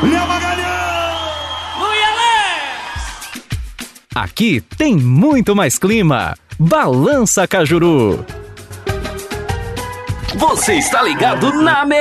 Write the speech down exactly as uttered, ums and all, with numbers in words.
Léo Magalhães! Aqui tem muito mais clima. Balança Cajuru. Você está ligado na